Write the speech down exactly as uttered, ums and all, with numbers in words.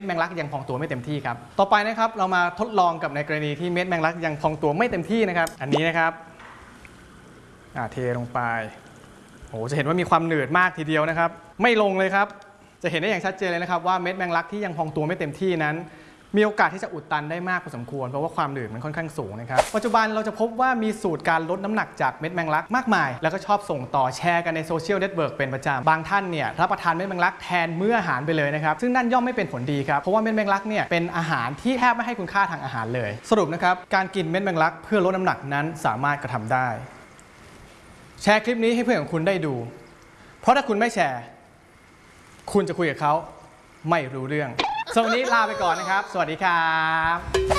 แมงลักยังพองตัวไม่เต็มที่ครับต่อไปนะครับเรามาทดลองกับในกรณีที่เม็ดแมงลักยังพองตัวไม่เต็มที่นะครับอันนี้นะครับเทลงไปโอ้จะเห็นว่ามีความหนืดมากทีเดียวนะครับไม่ลงเลยครับจะเห็นได้อย่างชัดเจนเลยนะครับว่าเม็ดแมงลักที่ยังพองตัวไม่เต็มที่นั้นมีโอกาสที่จะอุดตันได้มากพอสมควรเพราะว่าความหนืดมันค่อนข้างสูงนะครับปัจจุบันเราจะพบว่ามีสูตรการลดน้ำหนักจากเม็ดแมงลักมากมายแล้วก็ชอบส่งต่อแชร์กันในโซเชียลเน็ตเวิร์กเป็นประจำบางท่านเนี่ยรับประทานเม็ดแมงลักแทนมื้ออาหารไปเลยนะครับซึ่งนั่นย่อมไม่เป็นผลดีครับเพราะว่าเม็ดแมงลักเนี่ยเป็นอาหารที่แทบไม่ให้คุณค่าทางอาหารเลยสรุปนะครับการกินเม็ดแมงลักเพื่อลดน้ำหนักนั้นสามารถกระทำได้แชร์คลิปนี้ให้เพื่อนของคุณได้ดูเพราะถ้าคุณไม่แชร์คุณจะคุยกับเขาไม่รู้เรื่องสำหรับวันนี้ลาไปก่อนนะครับสวัสดีครับ